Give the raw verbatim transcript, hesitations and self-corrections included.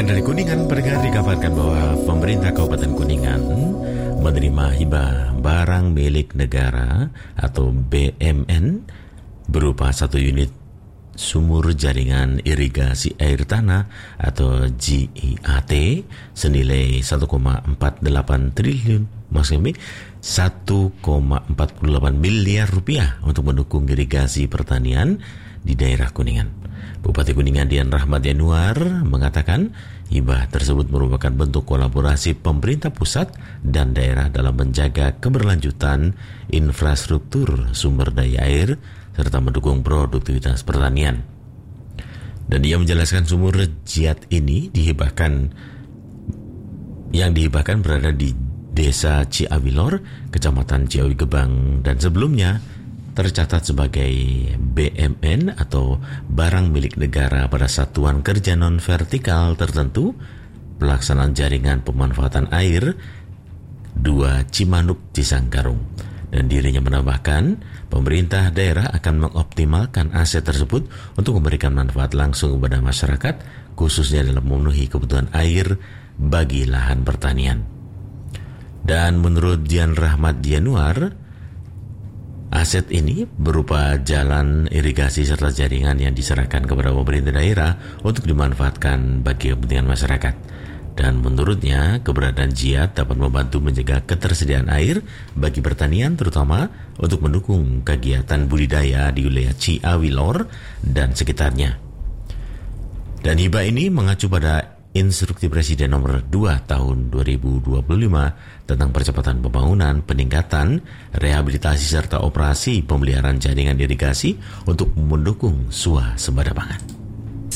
Dari Kuningan, pendengar dikabarkan bahwa pemerintah Kabupaten Kuningan menerima hibah barang milik negara atau B M N berupa satu unit sumur jaringan irigasi air tanah atau G I A T senilai satu koma empat delapan triliun, maksudnya satu koma empat delapan miliar rupiah untuk mendukung irigasi pertanian di daerah Kuningan. Bupati Kuningan Dian Rahmat Yanuar mengatakan hibah tersebut merupakan bentuk kolaborasi pemerintah pusat dan daerah dalam menjaga keberlanjutan infrastruktur sumber daya air serta mendukung produktivitas pertanian. Dan dia menjelaskan sumur Jiat ini dihibahkan yang dihibahkan berada di Desa Ciawilor, Kecamatan Ciawi Gebang, dan sebelumnya tercatat sebagai B M N atau barang milik negara pada satuan kerja non-vertikal tertentu, pelaksanaan jaringan pemanfaatan air dua Cimanuk Cisanggarung. Dan dirinya menambahkan, pemerintah daerah akan mengoptimalkan aset tersebut untuk memberikan manfaat langsung kepada masyarakat, khususnya dalam memenuhi kebutuhan air bagi lahan pertanian. Dan menurut Dian Rahmat Yanuar, aset ini berupa jalan irigasi serta jaringan yang diserahkan kepada pemerintah daerah untuk dimanfaatkan bagi kepentingan masyarakat. Dan menurutnya, keberadaan Jiat dapat membantu menjaga ketersediaan air bagi pertanian, terutama untuk mendukung kegiatan budidaya di wilayah Ciawilor dan sekitarnya. Dan hibah ini mengacu pada Instruksi Presiden nomor dua tahun dua ribu dua puluh lima tentang percepatan pembangunan, peningkatan, rehabilitasi serta operasi pemeliharaan jaringan irigasi untuk mendukung swasembada pangan.